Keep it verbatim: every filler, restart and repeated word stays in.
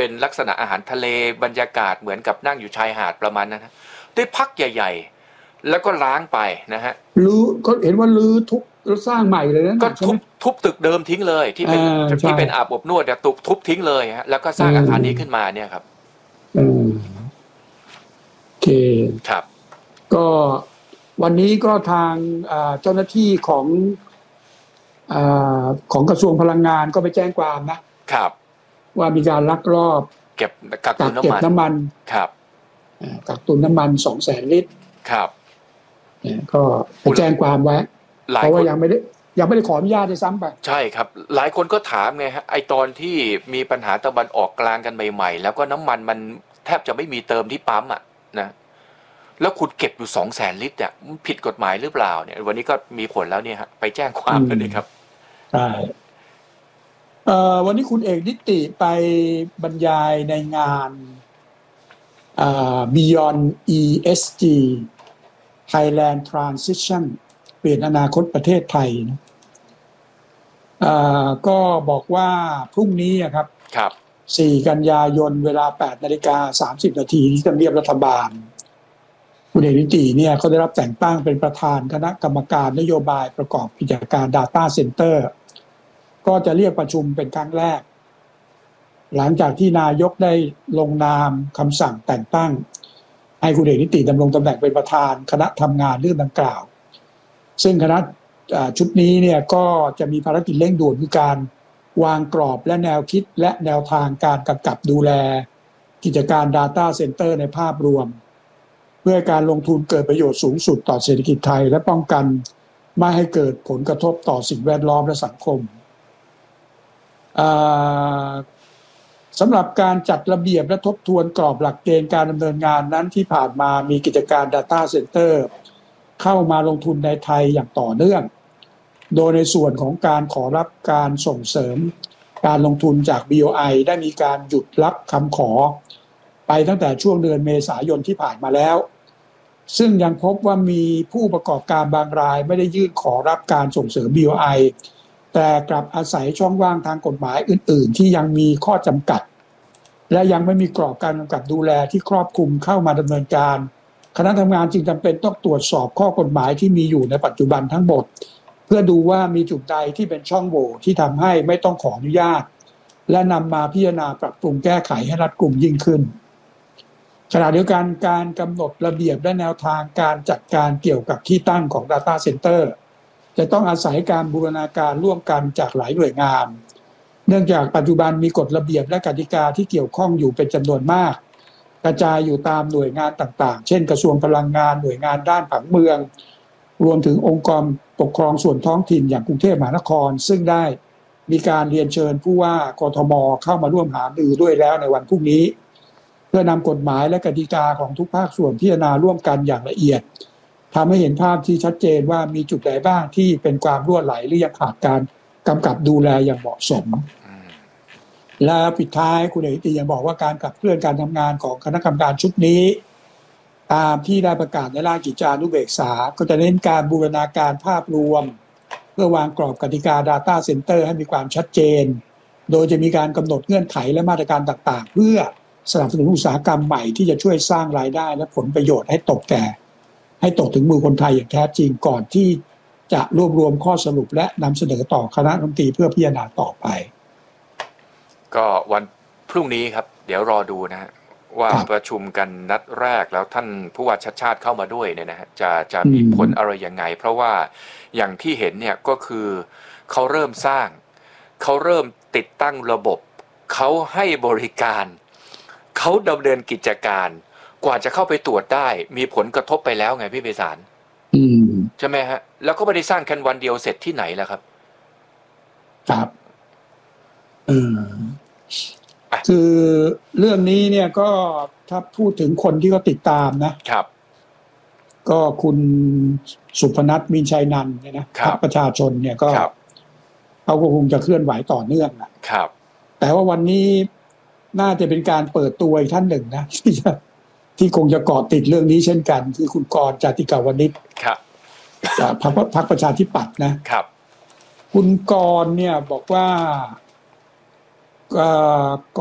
เป็นลักษณะอาหารทะเลบรรยากาศเหมือนกับนั่งอยู่ชายหาดประมาณนั้นนะได้พักใหญ่ๆแล้วก็ล้างไปนะฮะรื้อก็เห็นว่ารื้อทุบแล้วสร้างใหม่เลยนะก็ทุบทุบตึกเดิมทิ้งเลยที่เป็นที่เป็นอาบอบนวดเนี่ยทุบทุบทิ้งเลยฮะแล้วก็สร้างอาคารนี้ขึ้นมาเนี่ยครับอืมโอเคครับก็วันนี้ก็ทางเจ้าหน้าที่ของของกระทรวงพลังงานก็ไปแจ้งความนะครับว่ามีการลักลอบเก็บกักตุนน้ำมันน้ำมันครับกักตุนน้ำมันสองแสนลิตรครับก็ไปแจ้งความไว้เพราะว่ายังไม่ได้ยังไม่ได้ขออนุญาตด้วยซ้ำไปใช่ครับหลายคนก็ถามไงฮะไอตอนที่มีปัญหาตะวันออกกลางกันใหม่ๆแล้วก็น้ำมันมันแทบจะไม่มีเติมที่ปั๊มอ่ะนะแล้วคุณเก็บอยู่สองแสนลิตรเนี่ยผิดกฎหมายหรือเปล่าเนี่ยวันนี้ก็มีผลแล้วเนี่ยฮะไปแจ้งความกันเลยครับใช่เอ่อวันนี้คุณเอกนิติไปบรรยายในงานอ่า Beyond อี เอส จี Thailand Transition เปลี่ยนอนาคตประเทศไทยนะอ่าก็บอกว่าพรุ่งนี้ครับครับสี่กันยายนเวลา แปดนาฬิกาสามสิบนาทีที่ทำเนียบรัฐบาลคุณเอกนิติเนี่ยเขาได้รับแต่งตั้งเป็นประธานคณะกรรมการนโยบายประกอบกิจการ Data Center ก็จะเรียกประชุมเป็นครั้งแรกหลังจากที่นายกได้ลงนามคำสั่งแต่งตั้งให้คุณเอกนิติดำรงตำแหน่งเป็นประธานคณะทำงานเรื่องดังกล่าวซึ่งคณะชุดนี้เนี่ยก็จะมีภารกิจเร่งด่วนคือการวางกรอบและแนวคิดและแนวทางการกำกับดูแลกิจการ Data Center ในภาพรวมเพื่อการลงทุนเกิดประโยชน์สูงสุดต่อเศรษฐกิจไทยและป้องกันไม่ให้เกิดผลกระทบต่อสิ่งแวดล้อมและสังคมสำหรับการจัดระเบียบและทบทวนกรอบหลักเกณฑ์การดำเนินงานนั้นที่ผ่านมามีกิจการ Data Center เข้ามาลงทุนในไทยอย่างต่อเนื่องโดยในส่วนของการขอรับการส่งเสริมการลงทุนจาก บี โอ ไอ ได้มีการหยุดรับคำขอไปตั้งแต่ช่วงเดือนเมษายนที่ผ่านมาแล้วซึ่งยังพบว่ามีผู้ประกอบการบางรายไม่ได้ยื่นขอรับการส่งเสริม บี โอ ไอ แต่กลับอาศัยช่องว่างทางกฎหมายอื่นๆที่ยังมีข้อจำกัดและยังไม่มีกรอบการกำกับดูแลที่ครอบคลุมเข้ามาดำเนินการคณะทำงานจึงจำเป็นต้องตรวจสอบข้อกฎหมายที่มีอยู่ในปัจจุบันทั้งหมดเพื่อดูว่ามีจุดใดที่เป็นช่องโหว่ที่ทำให้ไม่ต้องขออนุญาตและนำมาพิจารณาปรับปรุงแก้ไขให้รัดกุมยิ่งขึ้นขณะเดียวกันการกำหนดระเบียบและแนวทางการจัดการเกี่ยวกับที่ตั้งของ Data Center จะต้องอาศัยการบูรณาการร่วมกันจากหลายหน่วยงานเนื่องจากปัจจุบันมีกฎระเบียบและกติกาที่เกี่ยวข้องอยู่เป็นจำนวนมากกระจายอยู่ตามหน่วยงานต่างๆเช่นกระทรวงพลังงานหน่วยงานด้านผังเมืองรวมถึงองค์กรปกครองส่วนท้องถิ่นอย่างกรุงเทพมหานครซึ่งได้มีการเรียนเชิญผู้ว่ากทม.เข้ามาร่วมหารือด้วยแล้วในวันพรุ่งนี้เพื่อนำกฎหมายและกติกาของทุกภาคส่วนพิจารณาร่วมกันอย่างละเอียดทำให้เห็นภาพที่ชัดเจนว่ามีจุดใดบ้างที่เป็นความรั่วไหลหรือยังขาดการกำกับดูแลอย่างเหมาะสมและปิดท้ายคุณเอกนิติยังบอกว่าการขับเคลื่อนการทำงานของคณะกรรมการชุดนี้ตามที่ได้ประกาศในราชกิจจานุเบกษาก็จะเน้นการบูรณาการภาพรวมเพื่อวางกรอบกติกา Data Center ให้มีความชัดเจนโดยจะมีการกำหนดเงื่อนไขและมาตรการต่างๆเพื่อสนับสนุนอุตสาหกรรมใหม่ที่จะช่วยสร้างรายได้และผลประโยชน์ให้ตกแต่ให้ตกถึงมือคนไทยอย่างแท้จริงก่อนที่จะรวบรวมข้อสรุปและนำเสนอต่อคณะรัฐมนตรีเพื่อพิจารณาต่อไปก็วันพรุ่งนี้ครับเดี๋ยวรอดูนะฮะว่าประชุมกันนัดแรกแล้วท่านผู้ว่าชัชชาติเข้ามาด้วยเนี่ยนะฮะจะจะมีผลอะไรยังไงเพราะว่าอย่างที่เห็นเนี่ยก็คือเขาเริ่มสร้างเขาเริ่มติดตั้งระบบเขาให้บริการเขาดำเนินกิจการกว่าจะเข้าไปตรวจได้มีผลกระทบไปแล้วไงพี่ไพศาลใช่ไหมฮะแล้วก็ไม่ได้สร้างแค่วันเดียวเสร็จที่ไหนแล้วครับครับเออคือเรื่องนี้เนี่ยก็ถ้าพูดถึงคนที่เขาติดตามนะครับก็คุณสุพนัทมีชัยนันท์เนี่ยนะพรรคประชาชนเนี่ยก็เขาก็คงจะเคลื่อนไหวต่อเนื่องนะครับแต่ว่าวันนี้น่าจะเป็นการเปิดตัวอีกท่านหนึ่งนะที่จะที่คงจะเกาะติดเรื่องนี้เช่นกันคือคุณกรณ์ จาติกาวนิชครับจากพรรคพรรคประชาธิปัตย์นะครับคุณกรณ์เนี่ยบอกว่าเอ่อ